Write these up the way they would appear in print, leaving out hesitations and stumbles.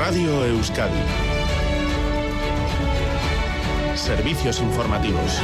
Radio Euskadi. Servicios informativos.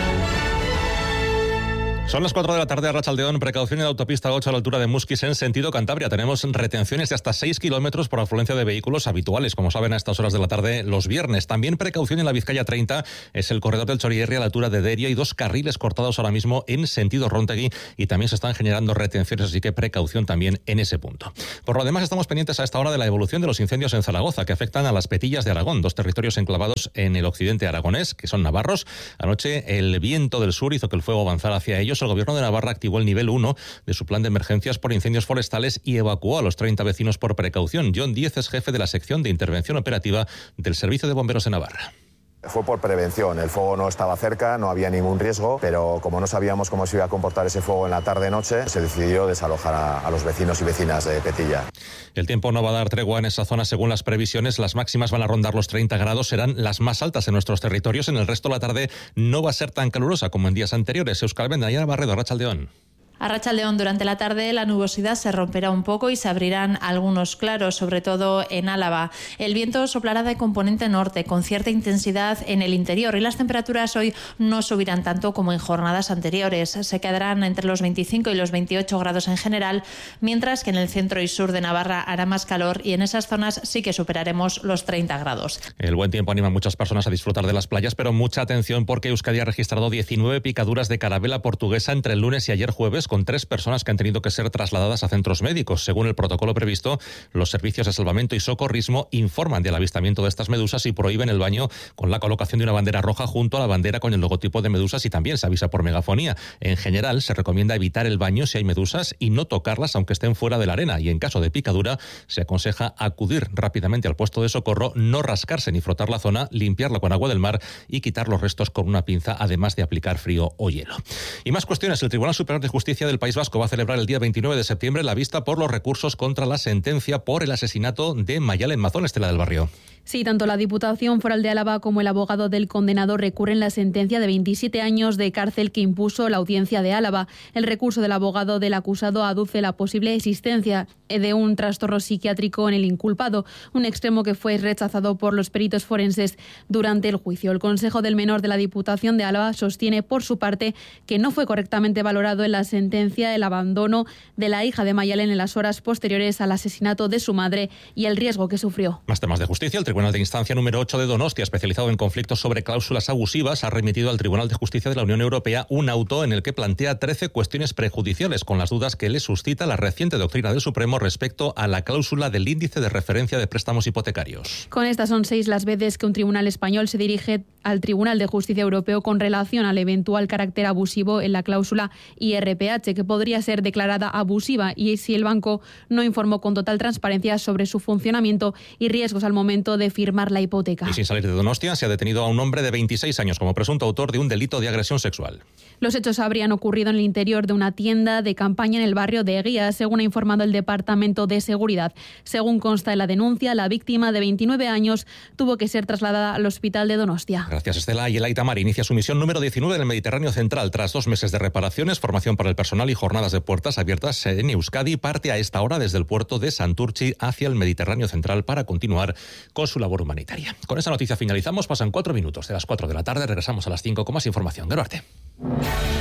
Son las 4 de la tarde, a Arratsaldeón. Precaución en la autopista 8 a la altura de Muskis en sentido Cantabria. Tenemos retenciones de hasta 6 kilómetros por afluencia de vehículos habituales, como saben, a estas horas de la tarde los viernes. También precaución en la Vizcaya 30, es el corredor del Chorierri a la altura de Derio y 2 carriles cortados ahora mismo en sentido Rontegui y también se están generando retenciones, así que precaución también en ese punto. Por lo demás, estamos pendientes a esta hora de la evolución de los incendios en Zaragoza, que afectan a las Petillas de Aragón, 2 territorios enclavados en el occidente aragonés, que son navarros. Anoche el viento del sur hizo que el fuego avanzara hacia ellos. El Gobierno de Navarra activó el nivel 1 de su plan de emergencias por incendios forestales y evacuó a los 30 vecinos por precaución. John Díez es jefe de la sección de intervención operativa del Servicio de Bomberos de Navarra. Fue por prevención, el fuego no estaba cerca, no había ningún riesgo, pero como no sabíamos cómo se iba a comportar ese fuego en la tarde-noche, se decidió desalojar a los vecinos y vecinas de Petilla. El tiempo no va a dar tregua en esa zona según las previsiones, las máximas van a rondar los 30 grados, serán las más altas en nuestros territorios, en el resto de la tarde no va a ser tan calurosa como en días anteriores. Euskal Benda, Nayara Barredo, Arratsaldeón. A Arratsaldeón, durante la tarde la nubosidad se romperá un poco y se abrirán algunos claros, sobre todo en Álava. El viento soplará de componente norte con cierta intensidad en el interior y las temperaturas hoy no subirán tanto como en jornadas anteriores. Se quedarán entre los 25 y los 28 grados en general, mientras que en el centro y sur de Navarra hará más calor y en esas zonas sí que superaremos los 30 grados. El buen tiempo anima a muchas personas a disfrutar de las playas, pero mucha atención porque Euskadi ha registrado 19 picaduras de carabela portuguesa entre el lunes y ayer jueves, con 3 personas que han tenido que ser trasladadas a centros médicos. Según el protocolo previsto, los servicios de salvamento y socorrismo informan del avistamiento de estas medusas y prohíben el baño con la colocación de una bandera roja junto a la bandera con el logotipo de medusas y también se avisa por megafonía. En general, se recomienda evitar el baño si hay medusas y no tocarlas aunque estén fuera de la arena, y en caso de picadura se aconseja acudir rápidamente al puesto de socorro, no rascarse ni frotar la zona, limpiarla con agua del mar y quitar los restos con una pinza, además de aplicar frío o hielo. Y más cuestiones. El Tribunal Superior de Justicia del País Vasco va a celebrar el día 29 de septiembre la vista por los recursos contra la sentencia por el asesinato de Mayalen Mazón, Estela del Barrio. Sí, tanto la Diputación Foral de Álava como el abogado del condenado recurren la sentencia de 27 años de cárcel que impuso la Audiencia de Álava. El recurso del abogado del acusado aduce la posible existencia de un trastorno psiquiátrico en el inculpado, un extremo que fue rechazado por los peritos forenses durante el juicio. El Consejo del Menor de la Diputación de Álava sostiene por su parte que no fue correctamente valorado en la sentencia el abandono de la hija de Mayalen en las horas posteriores al asesinato de su madre y el riesgo que sufrió. Más temas de justicia. El Tribunal de Instancia número 8 de Donostia, especializado en conflictos sobre cláusulas abusivas, ha remitido al Tribunal de Justicia de la Unión Europea un auto en el que plantea 13 cuestiones prejudiciales, con las dudas que le suscita la reciente doctrina del Supremo respecto a la cláusula del índice de referencia de préstamos hipotecarios. Con estas son 6 las veces que un tribunal español se dirige al Tribunal de Justicia Europeo con relación al eventual carácter abusivo en la cláusula IRPH, que podría ser declarada abusiva y si el banco no informó con total transparencia sobre su funcionamiento y riesgos al momento de firmar la hipoteca. Y sin salir de Donostia, se ha detenido a un hombre de 26 años como presunto autor de un delito de agresión sexual. Los hechos habrían ocurrido en el interior de una tienda de campaña en el barrio de Eguía, según ha informado el Departamento de Seguridad. Según consta en la denuncia, la víctima de 29 años tuvo que ser trasladada al hospital de Donostia. Gracias, Estela. Y el Aita Mar inicia su misión número 19 en el Mediterráneo Central. Tras 2 meses de reparaciones, formación para el personal y jornadas de puertas abiertas en Euskadi, parte a esta hora desde el puerto de Santurtzi hacia el Mediterráneo Central para continuar con su labor humanitaria. Con esa noticia finalizamos. Pasan 4 minutos de las 4 de la tarde. Regresamos a las 5 con más información. Geruarte.